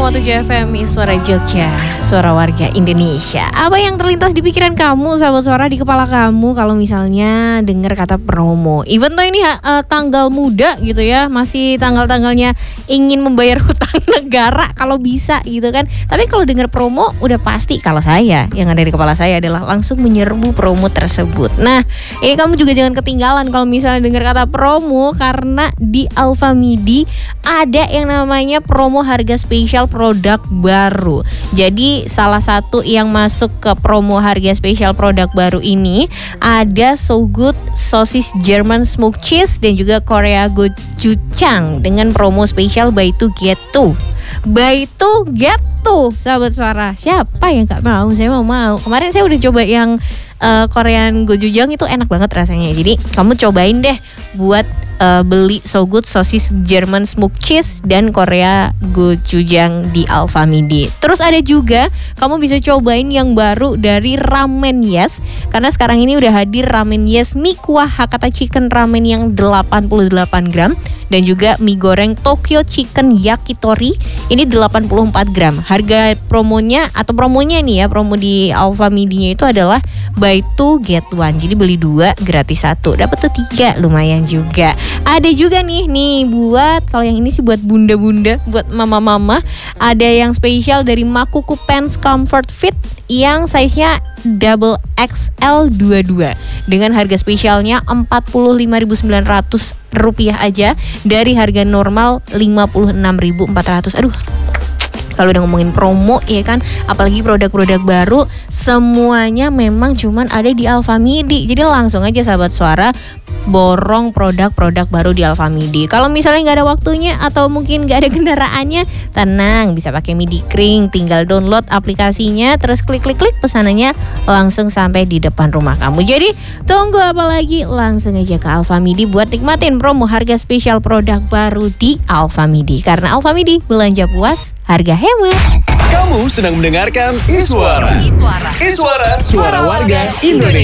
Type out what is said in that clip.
101,7 FM Suara Jogja, suara warga Indonesia. Apa yang terlintas di pikiran kamu, sahabat suara, di kepala kamu kalau misalnya dengar kata promo? Even though ini tanggal muda gitu ya, masih tanggal-tanggalnya ingin membayar hutang negara kalau bisa gitu kan. Tapi kalau dengar promo udah pasti, kalau saya, yang ada di kepala saya adalah langsung menyerbu promo tersebut. Nah, ini kamu juga jangan ketinggalan kalau misalnya dengar kata promo, karena di Alfamidi ada yang namanya promo harga spesial produk baru. Jadi salah satu yang masuk ke promo harga spesial produk baru ini ada So Good sosis German smoked cheese dan juga Korea gochujang dengan promo spesial buy two get two. Buy two get two, sahabat suara. Siapa yang gak mau? Saya mau. Kemarin saya udah coba yang Korean gochujang, itu enak banget rasanya. Jadi kamu cobain deh buat beli So Good sosis German smoked cheese dan Korea gochujang di Alfamidi. Terus ada juga kamu bisa cobain yang baru dari Ramen Yes, karena sekarang ini udah hadir Ramen Yes mie kuah Hakata Chicken Ramen yang 88 gram dan juga mie goreng Tokyo Chicken Yakitori ini 84 gram. Harga promonya nih ya, promo di Alfamidi-nya itu adalah buy two get one. Jadi beli 2 gratis 1, dapat tuh 3, lumayan juga. Ada juga nih buat, kalau yang ini sih buat bunda-bunda, buat mama-mama, ada yang spesial dari Makuku Pants Comfort Fit yang size-nya double XL 22 dengan harga spesialnya Rp45.900 aja dari harga normal Rp56.400. Aduh, kalau udah ngomongin promo ya kan, apalagi produk-produk baru, semuanya memang cuman ada di Alfamidi. Jadi langsung aja sahabat suara borong produk-produk baru di Alfamidi. Kalau misalnya nggak ada waktunya atau mungkin nggak ada kendaraannya, tenang, bisa pakai Midi Kring, tinggal download aplikasinya, terus klik pesanannya langsung sampai di depan rumah kamu. Jadi tunggu apa lagi, langsung aja ke Alfamidi buat nikmatin promo harga spesial produk baru di Alfamidi. Karena Alfamidi, belanja puas, harga hemat. Kamu sedang mendengarkan Iswara. Iswara, suara warga Indonesia.